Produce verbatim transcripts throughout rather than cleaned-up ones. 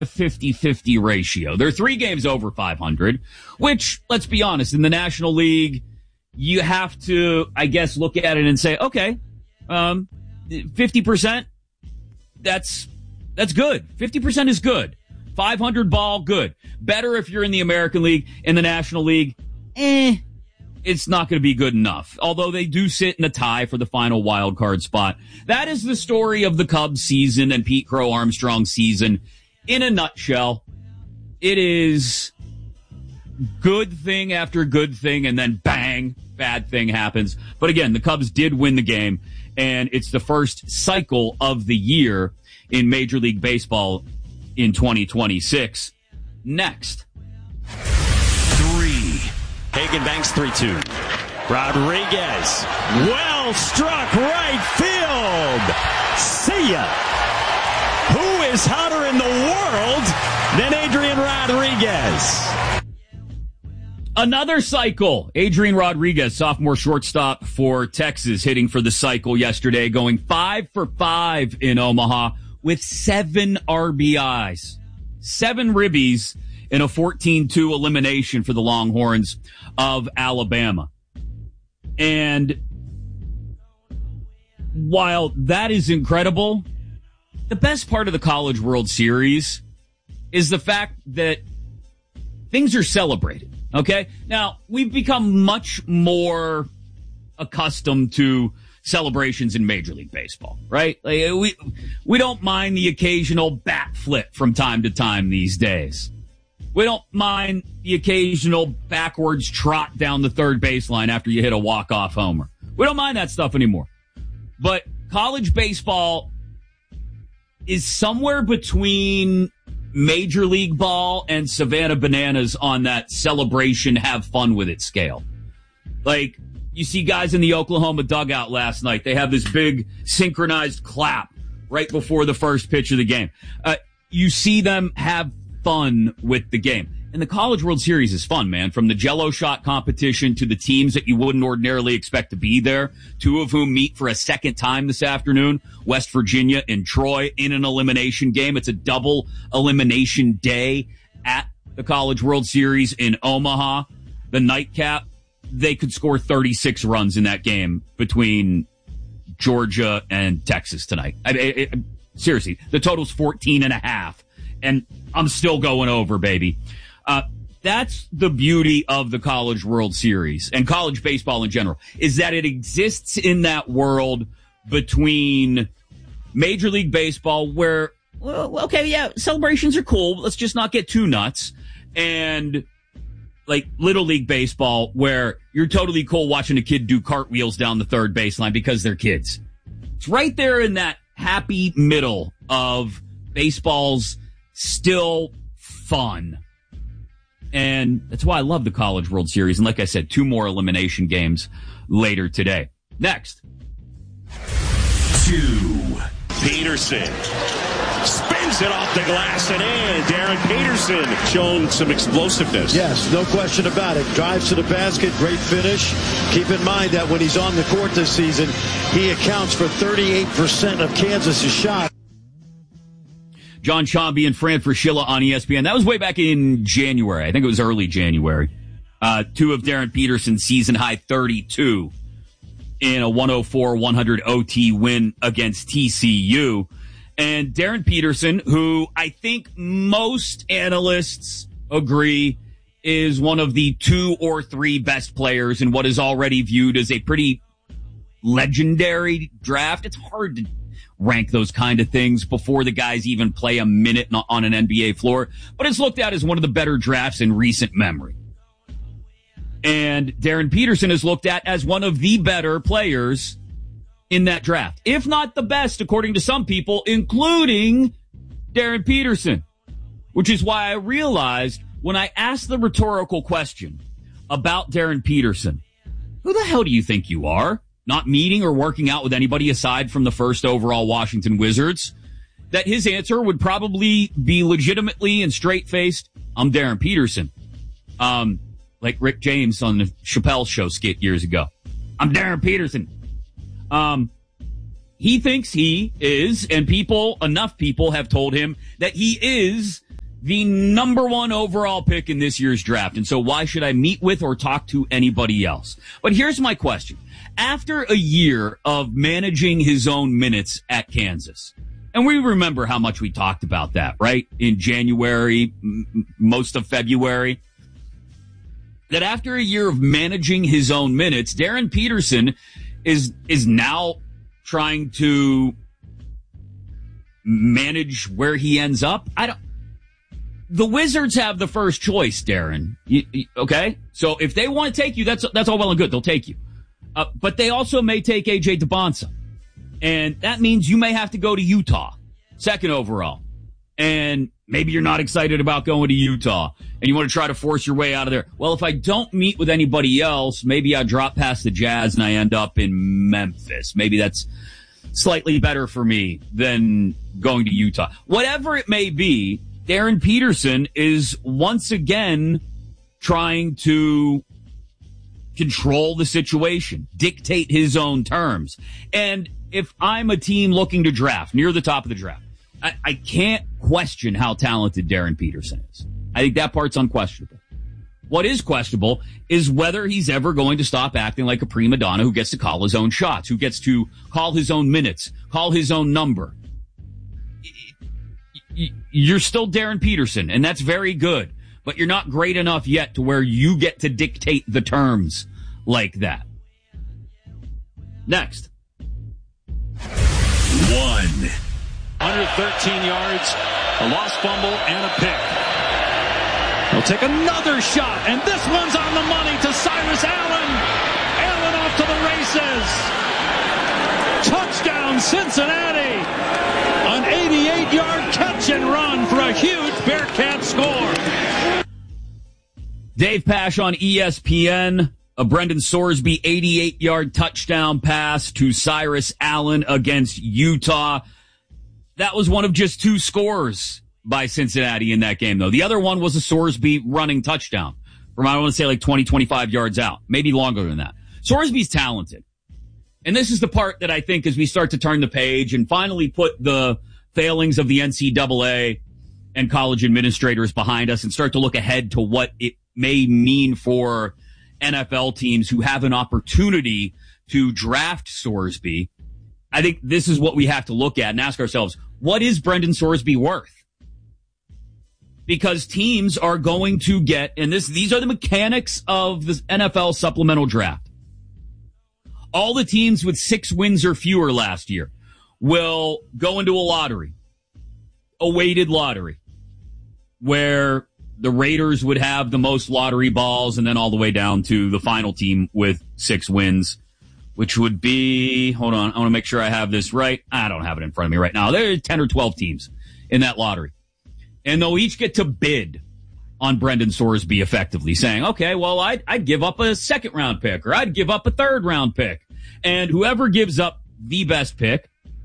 fifty-fifty ratio. They're three games over five hundred, which, let's be honest, in the National League, you have to, I guess, look at it and say, okay, um, fifty percent, that's, that's good. fifty percent is good. five hundred ball, good. Better if you're in the American League. In the National League, eh, it's not going to be good enough. Although they do sit in a tie for the final wild card spot. That is the story of the Cubs season and Pete Crow Armstrong's season in a nutshell. It is good thing after good thing, and then bang, bad thing happens. But again, the Cubs did win the game, and it's the first cycle of the year in Major League Baseball in twenty twenty-six. Next. Three. Hagen banks three two. Rodriguez. Well struck right field. See ya. Who is hotter in the world than Adrian Rodriguez? Another cycle. Adrian Rodriguez, sophomore shortstop for Texas, hitting for the cycle yesterday, going five for five in Omaha with seven R B Is. Seven ribbies in a fourteen two elimination for the Longhorns of Alabama. And while that is incredible, the best part of the College World Series is the fact that things are celebrated. Okay? Now, we've become much more accustomed to celebrations in Major League Baseball, right? Like, we we don't mind the occasional bat flip from time to time these days. We don't mind the occasional backwards trot down the third baseline after you hit a walk-off homer. We don't mind that stuff anymore. But college baseball is somewhere between Major League Ball and Savannah Bananas on that celebration, have fun with it scale. Like, you see guys in the Oklahoma dugout last night. They have this big synchronized clap right before the first pitch of the game. Uh, you see them have fun with the game. And the College World Series is fun, man. From the Jello shot competition to the teams that you wouldn't ordinarily expect to be there, two of whom meet for a second time this afternoon, West Virginia and Troy, in an elimination game. It's a double elimination day at the College World Series in Omaha. The nightcap, they could score thirty-six runs in that game between Georgia and Texas tonight. I, I, I, seriously, the total's fourteen and a half. And I'm still going over, baby. Uh, that's the beauty of the College World Series and college baseball in general, is that it exists in that world between Major League Baseball where, well, okay, yeah, celebrations are cool, but let's just not get too nuts, and like Little League Baseball where you're totally cool watching a kid do cartwheels down the third baseline because they're kids. It's right there in that happy middle of baseball's still fun. And that's why I love the College World Series. And like I said, two more elimination games later today. Next. Two. Peterson spins it off the glass and in. Darren Peterson showing some explosiveness. Yes, no question about it. Drives to the basket, great finish. Keep in mind that when he's on the court this season, he accounts for thirty-eight percent of Kansas's shots. John Chomby and Fran Fraschilla on E S P N. That was way back in January. I think it was early January. Uh, two of Darren Peterson's season-high thirty-two in a one oh four one hundred O T win against T C U. And Darren Peterson, who I think most analysts agree is one of the two or three best players in what is already viewed as a pretty legendary draft. It's hard to rank those kind of things before the guys even play a minute on an N B A floor, but it's looked at as one of the better drafts in recent memory. And Darren Peterson is looked at as one of the better players in that draft, if not the best, according to some people, including Darren Peterson, which is why I realized when I asked the rhetorical question about Darren Peterson, who the hell do you think you are? Not meeting or working out with anybody aside from the first overall Washington Wizards, that his answer would probably be legitimately and straight-faced, I'm Darren Peterson. Um, like Rick James on the Chappelle Show skit years ago. I'm Darren Peterson. Um, he thinks he is, and people, enough people have told him that he is the number one overall pick in this year's draft. And so why should I meet with or talk to anybody else? But here's my question. After a year of managing his own minutes at Kansas, and we remember how much we talked about that, right? In January, m- most of February, that after a year of managing his own minutes, Darren Peterson is, is now trying to manage where he ends up. I don't, The Wizards have the first choice, Darren. You, you, okay? So if they want to take you, that's that's all well and good. They'll take you. Uh, but they also may take A J DeBonsa. And that means you may have to go to Utah, second overall. And maybe you're not excited about going to Utah and you want to try to force your way out of there. Well, if I don't meet with anybody else, maybe I drop past the Jazz and I end up in Memphis. Maybe that's slightly better for me than going to Utah. Whatever it may be, Darren Peterson is once again trying to control the situation, dictate his own terms. And if I'm a team looking to draft near the top of the draft, I, I can't question how talented Darren Peterson is. I think that part's unquestionable. What is questionable is whether he's ever going to stop acting like a prima donna who gets to call his own shots, who gets to call his own minutes, call his own number. You're still Darren Peterson, and that's very good, but you're not great enough yet to where you get to dictate the terms like that. Next. One. one hundred thirteen yards, a lost fumble, and a pick. He'll take another shot, and this one's on the money to Cyrus Allen. Allen off to the races. Touchdown, Cincinnati. An eighty-eight-yard catch and run for a huge Bearcat score. Dave Pasch on E S P N. A Brendan Sorsby eighty-eight-yard touchdown pass to Cyrus Allen against Utah. That was one of just two scores by Cincinnati in that game, though. The other one was a Sorsby running touchdown from, I want to say, like twenty, twenty-five yards out. Maybe longer than that. Sorsby's talented. And this is the part that I think as we start to turn the page and finally put the failings of the N C double A and college administrators behind us and start to look ahead to what it may mean for N F L teams who have an opportunity to draft Sorsby. I think this is what we have to look at and ask ourselves, what is Brendan Sorsby worth? Because teams are going to get, and this, these are the mechanics of the N F L supplemental draft. All the teams with six wins or fewer last year will go into a lottery, a weighted lottery, where the Raiders would have the most lottery balls and then all the way down to the final team with six wins, which would be, hold on, I want to make sure I have this right. I don't have it in front of me right now. There are ten or twelve teams in that lottery. And they'll each get to bid on Brendan Sorsby effectively, saying, okay, well, I'd, I'd give up a second round pick or I'd give up a third round pick. And whoever gives up the best pick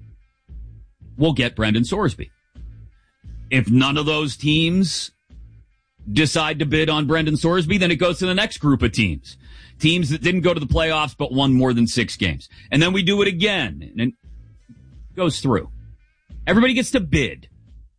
will get Brendan Sorsby. If none of those teams decide to bid on Brendan Sorsby, then it goes to the next group of teams. Teams that didn't go to the playoffs but won more than six games. And then we do it again. And it goes through. Everybody gets to bid.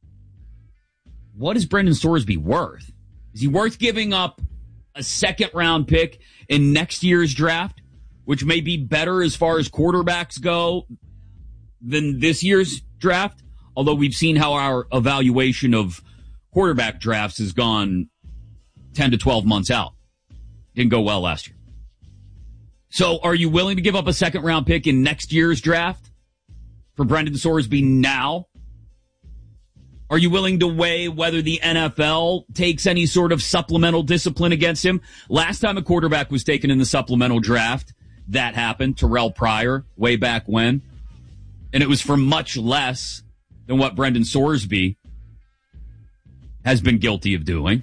What is Brendan Sorsby worth? Is he worth giving up a second round pick in next year's draft, which may be better as far as quarterbacks go than this year's draft? Although we've seen how our evaluation of quarterback drafts has gone ten to twelve months out. Didn't go well last year. So are you willing to give up a second round pick in next year's draft for Brendan Sorsby now? Are you willing to weigh whether the N F L takes any sort of supplemental discipline against him? Last time a quarterback was taken in the supplemental draft, that happened. Terrell Pryor, way back when. And it was for much less than what Brendan Sorsby has been guilty of doing.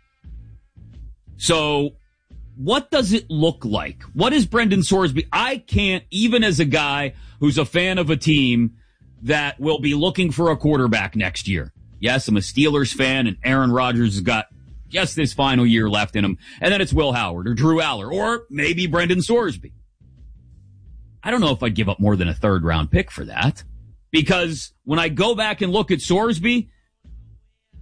So what does it look like? What is Brendan Sorsby? I can't, even as a guy who's a fan of a team that will be looking for a quarterback next year. Yes, I'm a Steelers fan, and Aaron Rodgers has got just this final year left in him. And then it's Will Howard or Drew Aller or maybe Brendan Sorsby. I don't know if I'd give up more than a third round pick for that. Because when I go back and look at Sorsby,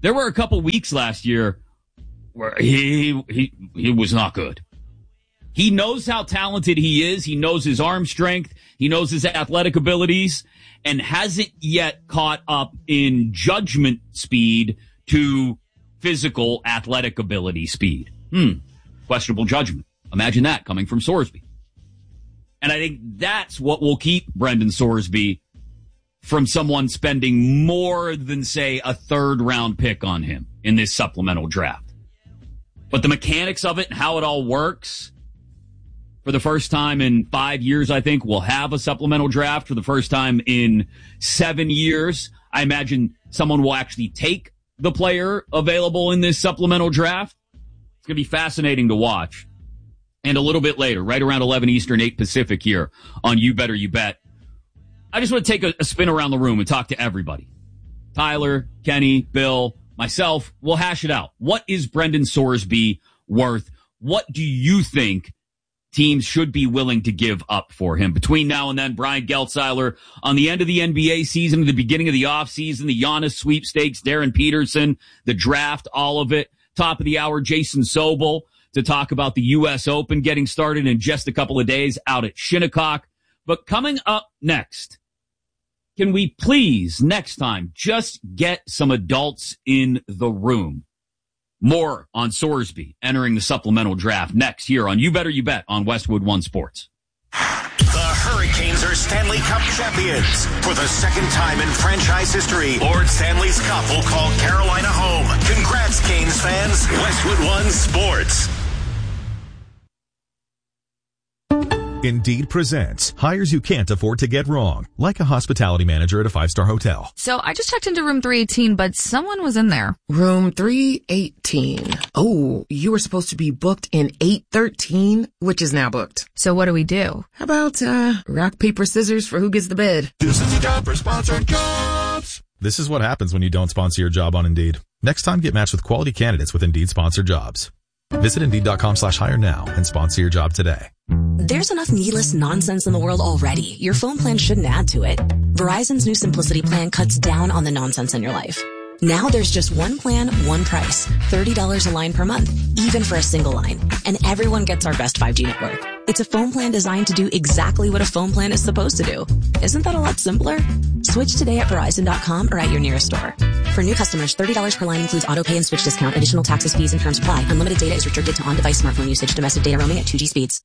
There were a couple weeks last year where he he he was not good. He knows how talented he is. He knows his arm strength. He knows his athletic abilities and hasn't yet caught up in judgment speed to physical athletic ability speed. Hmm. Questionable judgment. Imagine that coming from Sorsby. And I think that's what will keep Brendan Sorsby from someone spending more than, say, a third round pick on him in this supplemental draft. But the mechanics of it and how it all works, for the first time in five years, I think we'll have a supplemental draft. For the first time in seven years, I imagine someone will actually take the player available in this supplemental draft. It's going to be fascinating to watch. And a little bit later, right around eleven Eastern, eight Pacific here on You Better You Bet, I just want to take a, a spin around the room and talk to everybody. Tyler, Kenny, Bill, myself, we'll hash it out. What is Brendan Sorsby worth? What do you think teams should be willing to give up for him? Between now and then, Brian Geltzeiler on the end of the N B A season, the beginning of the offseason, the Giannis sweepstakes, Darren Peterson, the draft, all of it. Top of the hour, Jason Sobel to talk about the U S Open getting started in just a couple of days out at Shinnecock. But coming up next, can we please next time just get some adults in the room? More on Sorsby entering the supplemental draft next here on You Better You Bet on Westwood One Sports. The Hurricanes are Stanley Cup champions. For the second time in franchise history, Lord Stanley's Cup will call Carolina home. Congrats, Canes fans. Westwood One Sports. Indeed presents hires you can't afford to get wrong, like a hospitality manager at a five-star hotel. So I just checked into room three eighteen, but someone was in there. Room three eighteen. Oh, you were supposed to be booked in eight thirteen, which is now booked. So what do we do? How about, uh, rock, paper, scissors for who gets the bid? This is the job for sponsored jobs. This is what happens when you don't sponsor your job on Indeed. Next time, get matched with quality candidates with Indeed sponsored jobs. Visit Indeed.com slash hire now and sponsor your job today. There's enough needless nonsense in the world already. Your phone plan shouldn't add to it. Verizon's new Simplicity plan cuts down on the nonsense in your life. Now there's just one plan, one price. thirty dollars a line per month, even for a single line. And everyone gets our best five G network. It's a phone plan designed to do exactly what a phone plan is supposed to do. Isn't that a lot simpler? Switch today at Verizon dot com or at your nearest store. For new customers, thirty dollars per line includes auto pay and switch discount. Additional taxes, fees, and terms apply. Unlimited data is restricted to on-device smartphone usage. Domestic data roaming at two G speeds.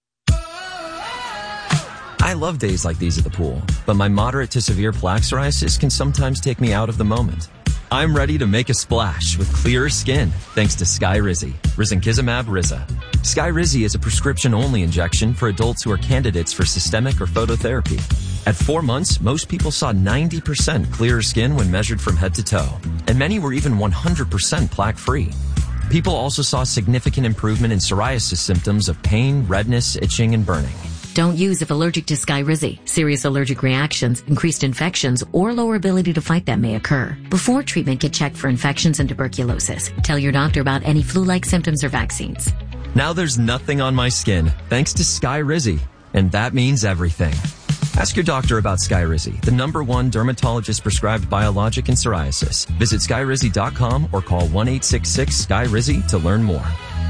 I love days like these at the pool, but my moderate to severe plaque psoriasis can sometimes take me out of the moment. I'm ready to make a splash with clearer skin thanks to Skyrizi, Risankizumab Riza. Skyrizi is a prescription-only injection for adults who are candidates for systemic or phototherapy. At four months, most people saw ninety percent clearer skin when measured from head to toe, and many were even one hundred percent plaque-free. People also saw significant improvement in psoriasis symptoms of pain, redness, itching, and burning. Don't use if allergic to Skyrizi. Serious allergic reactions, increased infections, or lower ability to fight them may occur. Before treatment, get checked for infections and tuberculosis. Tell your doctor about any flu-like symptoms or vaccines. Now there's nothing on my skin thanks to Skyrizi, and that means everything. Ask your doctor about Skyrizi, the number one dermatologist-prescribed biologic in psoriasis. Visit Skyrizi dot com or call one eight six six Skyrizi to learn more.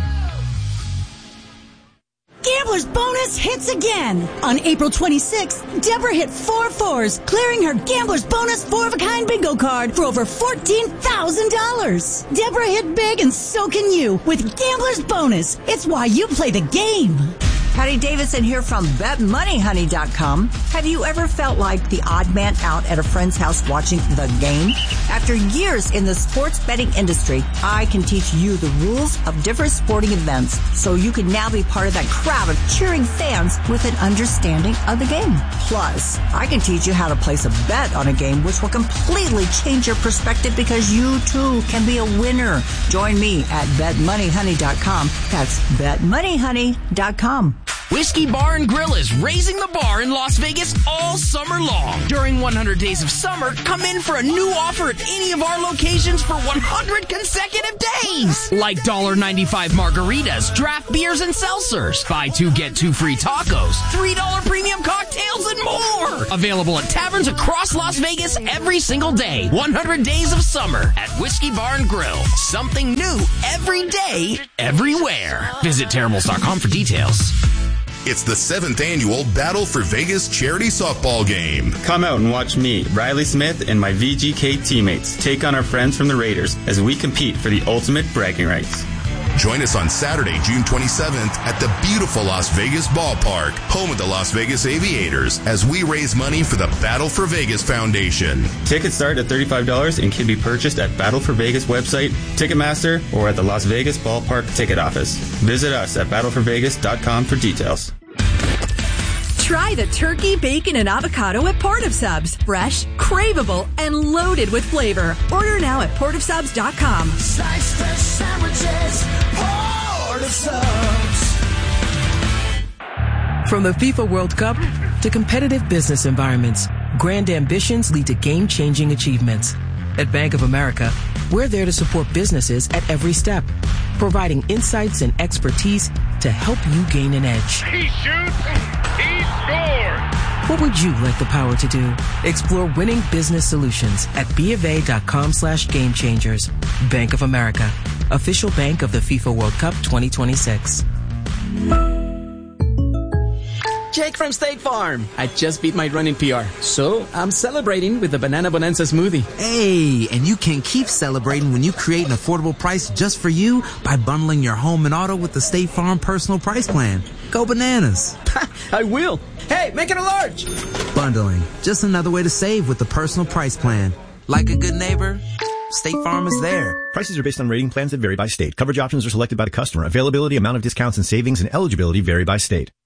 Gambler's Bonus hits again. On April twenty-sixth, Deborah hit four fours, clearing her Gambler's Bonus four-of-a-kind bingo card for over fourteen thousand dollars. Deborah hit big, and so can you with Gambler's Bonus. It's why you play the game. Patty Davidson here from Bet Money Honey dot com. Have you ever felt like the odd man out at a friend's house watching the game? After years in the sports betting industry, I can teach you the rules of different sporting events so you can now be part of that crowd of cheering fans with an understanding of the game. Plus, I can teach you how to place a bet on a game which will completely change your perspective because you too can be a winner. Join me at Bet Money Honey dot com. That's Bet Money Honey dot com. Whiskey Bar and Grill is raising the bar in Las Vegas all summer long. During one hundred Days of Summer, come in for a new offer at any of our locations for one hundred consecutive days. Like one dollar ninety-five margaritas, draft beers, and seltzers. Buy two, get two free tacos, three dollar premium cocktails, and more. Available at taverns across Las Vegas every single day. one hundred Days of Summer at Whiskey Bar and Grill. Something new every day, everywhere. Visit terribles dot com for details. It's the seventh annual Battle for Vegas charity softball game. Come out and watch me, Riley Smith, and my V G K teammates take on our friends from the Raiders as we compete for the ultimate bragging rights. Join us on Saturday, June twenty-seventh at the beautiful Las Vegas Ballpark, home of the Las Vegas Aviators, as we raise money for the Battle for Vegas Foundation. Tickets start at thirty-five dollars and can be purchased at Battle for Vegas website, Ticketmaster, or at the Las Vegas Ballpark ticket office. Visit us at battle for vegas dot com for details. Try the turkey, bacon, and avocado at Port of Subs. Fresh, craveable, and loaded with flavor. Order now at port of subs dot com. Slice fresh sandwiches, Port of Subs. From the FIFA World Cup to competitive business environments, grand ambitions lead to game-changing achievements. At Bank of America, we're there to support businesses at every step, providing insights and expertise to help you gain an edge. He shoots, he scores. What would you like the power to do? Explore winning business solutions at BofA.com slash game changers. Bank of America, official bank of the FIFA World Cup twenty twenty-six. Jake from State Farm. I just beat my running P R, so I'm celebrating with the Banana Bonanza smoothie. Hey, and you can keep celebrating when you create an affordable price just for you by bundling your home and auto with the State Farm Personal Price Plan. Go bananas. I will. Hey, make it a large. Bundling, just another way to save with the Personal Price Plan. Like a good neighbor, State Farm is there. Prices are based on rating plans that vary by state. Coverage options are selected by the customer. Availability, amount of discounts and savings, and eligibility vary by state.